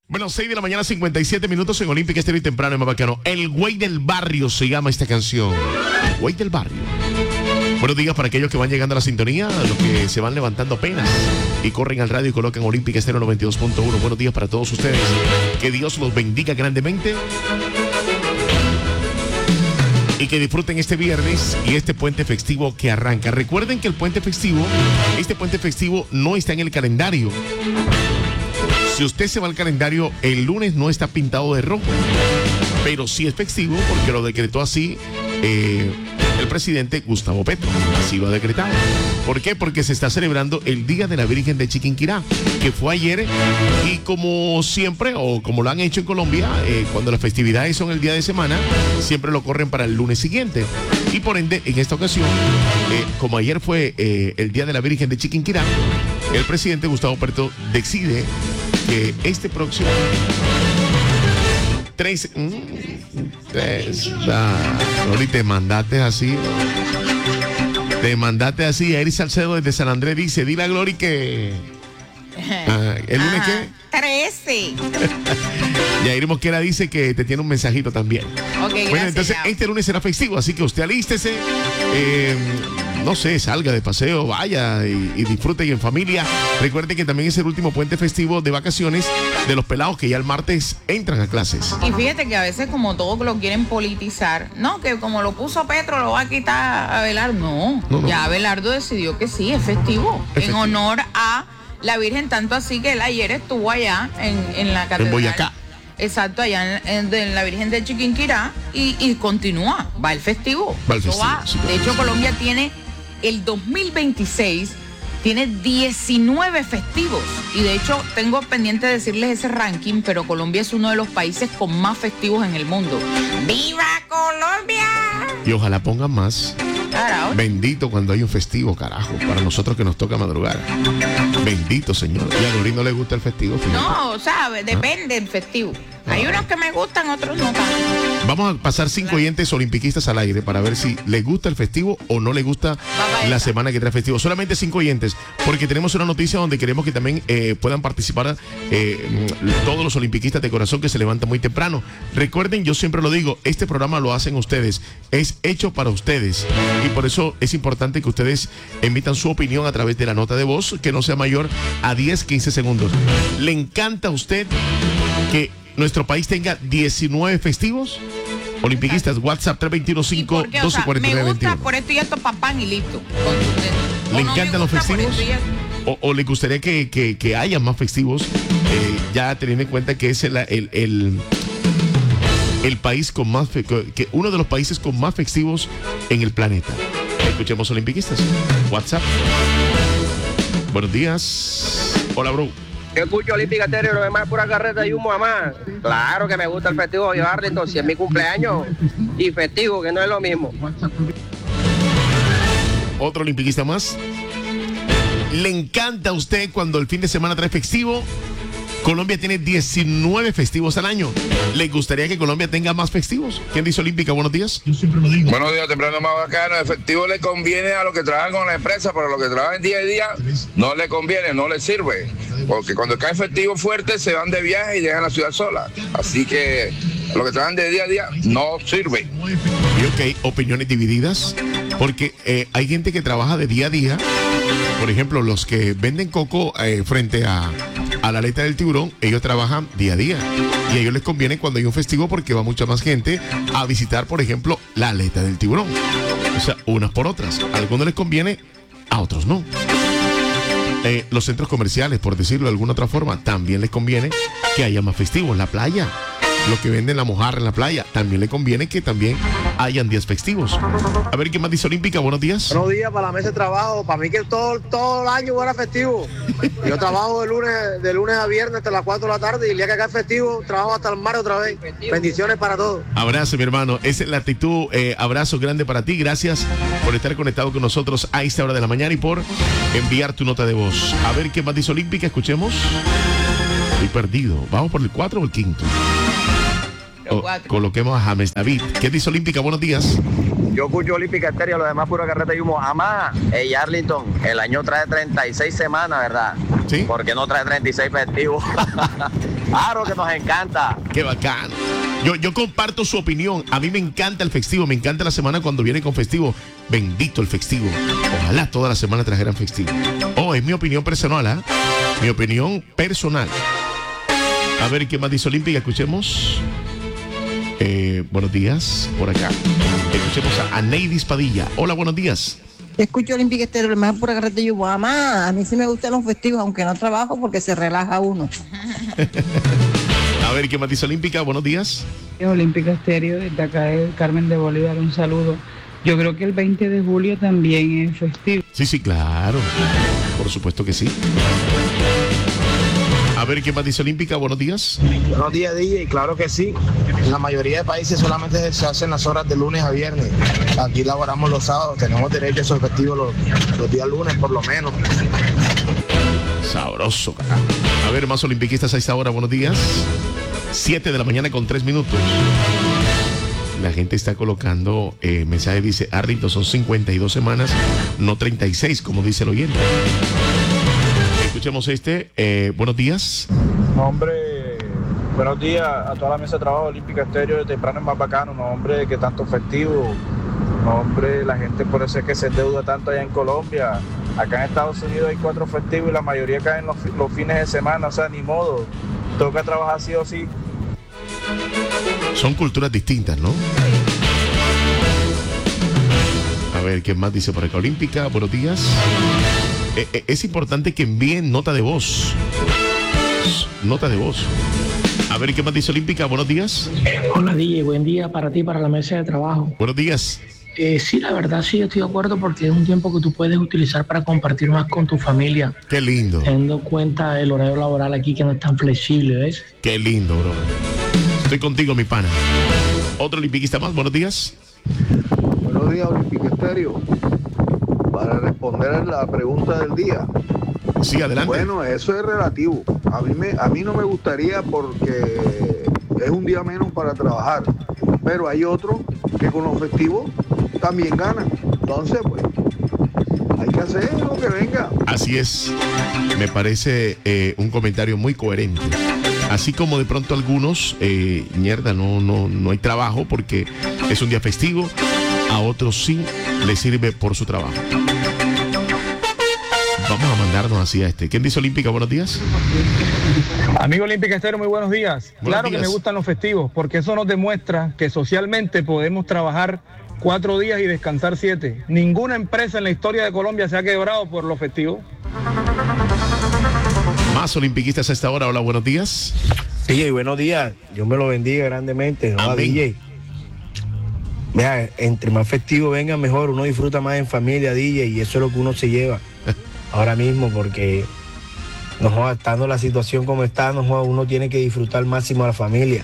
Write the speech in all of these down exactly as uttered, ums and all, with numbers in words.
Bueno, seis de la mañana, cincuenta y siete minutos en Olímpica Estéreo y temprano en Mabacano. El güey del barrio se llama esta canción. El güey del barrio. Buenos días para aquellos que van llegando a la sintonía, los que se van levantando apenas y corren al radio y colocan Olímpica Estéreo noventa y dos punto uno. Buenos días para todos ustedes. Que Dios los bendiga grandemente. Y que disfruten este viernes y este puente festivo que arranca. Recuerden que el puente festivo, este puente festivo no está en el calendario. Si usted se va al calendario, el lunes no está pintado de rojo, pero sí es festivo porque lo decretó así eh, el presidente Gustavo Petro. Así lo ha decretado. ¿Por qué? Porque se está celebrando el Día de la Virgen de Chiquinquirá, que fue ayer, y como siempre, o como lo han hecho en Colombia, eh, cuando las festividades son el día de semana, siempre lo corren para el lunes siguiente. Y por ende, en esta ocasión, eh, como ayer fue eh, el Día de la Virgen de Chiquinquirá, el presidente Gustavo Petro decide que este próximo tres, mm, tres ah, Lori, te mandaste así te mandaste así. Eric Salcedo desde San Andrés dice, dile a Glory que ah, ¿el lunes qué? trece. Yair Mosquera dice que te tiene un mensajito también. Ok, bueno, gracias, entonces ya. Este lunes será festivo, así que usted alístese, eh, no sé, salga de paseo, vaya y, y disfrute y en familia. Recuerde que también es el último puente festivo de vacaciones de los pelados que ya el martes entran a clases. Y fíjate que a veces como todos lo quieren politizar, no, que como lo puso Petro lo va a quitar a Abelardo. No, no, no. Ya Abelardo decidió que sí, es festivo, Es festivo. en honor a la Virgen, tanto así que él ayer estuvo allá en, en la catedral. En Boyacá. Exacto, allá en, en, en la Virgen de Chiquinquirá y, y continúa, va el festivo. Va el Eso festivo, va. sí, de hecho, sí. Colombia tiene el dos mil veintiséis, tiene diecinueve festivos. Y de hecho, tengo pendiente de decirles ese ranking, pero Colombia es uno de los países con más festivos en el mundo. ¡Viva Colombia! Y ojalá pongan más. Carajo. Bendito cuando hay un festivo, carajo, para nosotros que nos toca madrugar. Bendito, Señor. Y a Dorín no le gusta el festivo. Fíjate. No, ¿sabes? Depende del festivo. Hay unos que me gustan, otros no tanto. Vamos a pasar cinco oyentes olimpiquistas al aire para ver si les gusta el festivo o no les gusta la esa. semana que trae festivo. Solamente cinco oyentes, porque tenemos una noticia donde queremos que también eh, puedan participar eh, todos los olimpiquistas de corazón que se levantan muy temprano. Recuerden, yo siempre lo digo, este programa lo hacen ustedes, es hecho para ustedes y por eso es importante que ustedes emitan su opinión a través de la nota de voz que no sea mayor a diez, quince segundos. ¿Le encanta a usted que nuestro país tenga diecinueve festivos? Olimpiquistas, WhatsApp tres dos uno, cinco, ¿Y por qué? O doce, sea, cuarenta y nueve, me gusta veintiuno. por esto y esto, papán y listo. ¿Le O no encantan me los gusta por festivos? esto y esto. O, o le gustaría que, que, que haya más festivos, eh, ya teniendo en cuenta que es el, el, el, el país con más, fe- que uno de los países con más festivos en el planeta. Escuchemos olimpiquistas. WhatsApp. Buenos días. Hola, bro. Yo escucho Olímpica Estéreo, lo demás es pura carreta y humo, mamá. Claro que me gusta el festivo de Arlington, si es mi cumpleaños y festivo, que no es lo mismo. Otro olimpiquista más. ¿Le encanta a usted cuando el fin de semana trae festivo? Colombia tiene diecinueve festivos al año. ¿Le gustaría que Colombia tenga más festivos? ¿Quién dice Olímpica? Buenos días. Yo siempre lo digo. Buenos días, temprano más bacano. Efectivo le conviene a los que trabajan con la empresa, pero a los que trabajan día a día no le conviene, no le sirve. Porque cuando cae efectivo fuerte se van de viaje y llegan a la ciudad sola. Así que a los que trabajan de día a día no sirve. Y ok, opiniones divididas. Porque eh, hay gente que trabaja de día a día. Por ejemplo, los que venden coco eh, frente a, a la aleta del tiburón, ellos trabajan día a día. Y a ellos les conviene cuando hay un festivo porque va mucha más gente a visitar, por ejemplo, la aleta del tiburón. O sea, unas por otras. A algunos les conviene, a otros no. Eh, los centros comerciales, por decirlo de alguna otra forma, también les conviene que haya más festivos. La playa, los que venden la mojarra en la playa, también les conviene que también hayan días festivos. A ver, ¿qué más dice Olímpica? Buenos días. Buenos días para la mesa de trabajo. Para mí que todo, todo el año fuera festivo. Yo trabajo de lunes, de lunes a viernes hasta las cuatro de la tarde y el día que acá es festivo, trabajo hasta el martes otra vez. Bendiciones para todos. Abrazo, mi hermano. Esa es la actitud. Eh, abrazo grande para ti. Gracias por estar conectado con nosotros a esta hora de la mañana y por enviar tu nota de voz. A ver, ¿qué más dice Olímpica? Escuchemos. Estoy perdido. ¿Vamos por el cuatro o el quinto? O, coloquemos a James David. ¿Qué dice Olímpica? Buenos días. Yo escucho Olímpica Estéreo, lo demás pura carreta y humo. Amá, hey Arlington, el año trae treinta y seis semanas, ¿verdad? Sí. ¿Por qué no trae treinta y seis festivos? Claro que nos encanta. Qué bacán. Yo, yo comparto su opinión. A mí me encanta el festivo, me encanta la semana cuando viene con festivo. Bendito el festivo. Ojalá toda la semana trajeran festivo. Oh, es mi opinión personal, ¿ah? ¿eh? Mi opinión personal. A ver, ¿qué más dice Olímpica? Escuchemos. Eh, buenos días, por acá. Escuchemos a Neidis Padilla. Hola, buenos días. Escucho Olímpica Estéreo, más pura carreta y mamá. A mí sí me gustan los festivos, aunque no trabajo porque se relaja uno. A ver, ¿qué más dice Olímpica? Buenos días. Olímpica Estéreo, desde acá es Carmen de Bolívar, un saludo. Yo creo que el veinte de julio también es festivo. Sí, sí, claro. Por supuesto que sí. A ver, ¿qué más dice Olímpica? Buenos días. Buenos días, D J. Claro que sí. En la mayoría de países solamente se hacen las horas de lunes a viernes. Aquí laboramos los sábados. Tenemos derecho a esos festivos los, los días lunes, por lo menos. Sabroso, carajo. A ver, más olimpiquistas a esta hora. Buenos días. Siete de la mañana con tres minutos. La gente está colocando eh, mensaje, dice Arlington, son cincuenta y dos semanas, no treinta y seis, como dice el oyente. Escuchemos este. Eh, buenos días. Hombre, buenos días a toda la mesa de trabajo Olímpica Estéreo. De temprano es más bacano, no, hombre, que tanto festivo. No, hombre, la gente por eso es que se endeuda tanto allá en Colombia. Acá en Estados Unidos hay cuatro festivos y la mayoría caen los, los fines de semana, o sea, ni modo. Toca trabajar sí o sí. Son culturas distintas, ¿no? A ver, ¿qué más dice por acá? Olímpica, buenos días. Eh, es importante que envíen nota de voz. Nota de voz. A ver, ¿qué más dice Olímpica? Buenos días. Hola, D J. Buen día para ti, para la mesa de trabajo. Buenos días. Eh, sí, la verdad sí, estoy de acuerdo porque es un tiempo que tú puedes utilizar para compartir más con tu familia. Qué lindo. Teniendo en cuenta el horario laboral aquí que no es tan flexible, ¿ves? Qué lindo, bro. Estoy contigo, mi pana. Otro olimpiquista más, buenos días. Buenos días, Olímpica Estéreo. Para responder a la pregunta del día. Sí, adelante. Bueno, eso es relativo. A mí, me, a mí no me gustaría porque es un día menos para trabajar. Pero hay otros que con los festivos también ganan. Entonces, pues, hay que hacer lo que venga. Así es. Me parece eh, un comentario muy coherente. Así como de pronto algunos, eh, mierda, no, no, no hay trabajo porque es un día festivo, a otros sí les sirve por su trabajo. Vamos a mandarnos así a este. ¿Quién dice Olímpica? Buenos días. Amigo Olímpica Estéreo, muy buenos días. Buenos claro días. Que me gustan los festivos, porque eso nos demuestra que socialmente podemos trabajar cuatro días y descansar siete. Ninguna empresa en la historia de Colombia se ha quebrado por los festivos. Más olimpiquistas a esta hora. Hola, buenos días. D J, buenos días. Dios me lo bendiga grandemente. No, Amén. D J. Vea, entre más festivo venga, mejor. Uno disfruta más en familia, D J, y eso es lo que uno se lleva ahora mismo, porque no joda, estando la situación como está, no joda, uno tiene que disfrutar al máximo a la familia.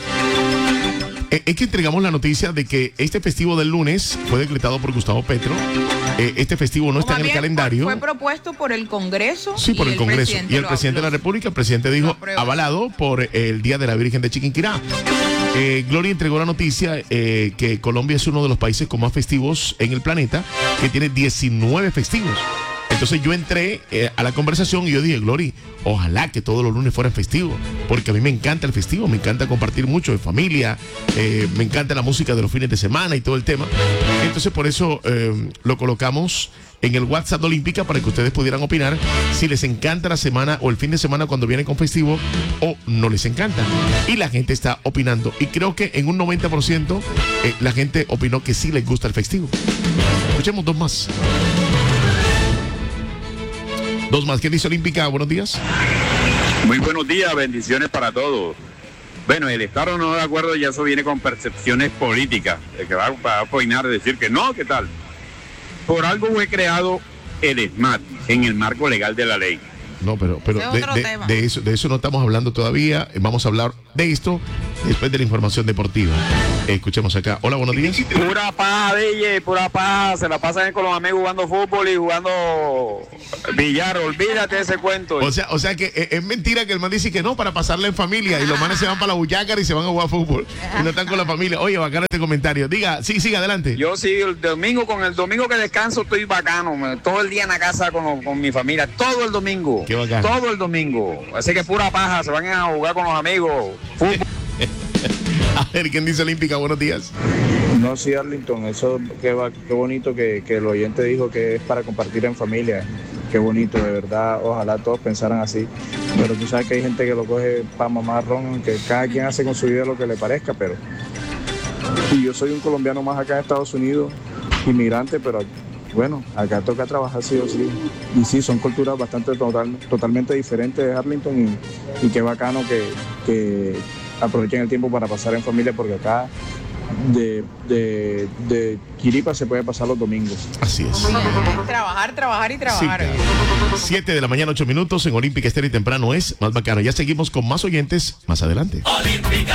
Es que entregamos la noticia de que este festivo del lunes fue decretado por Gustavo Petro. Eh, este festivo no está en el calendario. Fue propuesto por el Congreso. Sí, por el, el Congreso. Y el lo, presidente lo, de la República, el presidente dijo, avalado por el Día de la Virgen de Chiquinquirá. Eh, Gloria entregó la noticia eh, que Colombia es uno de los países con más festivos en el planeta, que tiene diecinueve festivos. Entonces yo entré eh, a la conversación y yo dije, Glory, ojalá que todos los lunes fueran festivos, porque a mí me encanta el festivo, me encanta compartir mucho en familia, eh, me encanta la música de los fines de semana y todo el tema. Entonces por eso eh, lo colocamos en el WhatsApp de Olímpica para que ustedes pudieran opinar si les encanta la semana o el fin de semana cuando vienen con festivo o no les encanta. Y la gente está opinando. Y creo que en un noventa por ciento eh, la gente opinó que sí les gusta el festivo. Escuchemos dos más. Dos más. ¿Qué dice Olímpica? Buenos días. Muy buenos días, bendiciones para todos. Bueno, el estar o no de acuerdo ya eso viene con percepciones políticas. El que va a opinar, decir que no, ¿qué tal? Por algo fue creado el S M A T en el marco legal de la ley. No, pero, pero de, de, de, eso, de eso no estamos hablando todavía. Vamos a hablar de esto después de la información deportiva. Escuchemos acá. Hola, buenos días. Pura paja, D J, pura paja. Se la pasan con los amigos jugando fútbol y jugando billar. Olvídate de ese cuento. O sea, o sea que es, es mentira que el man dice que no, para pasarla en familia. Y los manes se van para la bullacara y se van a jugar fútbol. Y no están con la familia. Oye, bacano este comentario. Diga, sí, siga adelante. Yo sí, el domingo, con el domingo que descanso estoy bacano. Me, todo el día en la casa con, con mi familia. Todo el domingo. Qué bacano. Todo el domingo. Así que pura paja. Se van a jugar con los amigos. Fútbol. A ver, ¿quién dice Olímpica? Buenos días. No, sí, Arlington, eso qué, va, qué bonito que, que el oyente dijo que es para compartir en familia. Qué bonito, de verdad, ojalá todos pensaran así. Pero tú sabes que hay gente que lo coge para mamar ron, que cada quien hace con su vida lo que le parezca, pero... Y yo soy un colombiano más acá en Estados Unidos, inmigrante, pero bueno, acá toca trabajar sí o sí. Y sí, son culturas bastante total, totalmente diferentes de Arlington y, y qué bacano que... que aprovechen el tiempo para pasar en familia, porque acá de, de, de Quiripa se puede pasar los domingos. Así es. Trabajar, trabajar y trabajar. Sí, siete de la mañana, ocho minutos en Olímpica Estéreo y temprano es más bacano. Ya seguimos con más oyentes más adelante. Olímpica.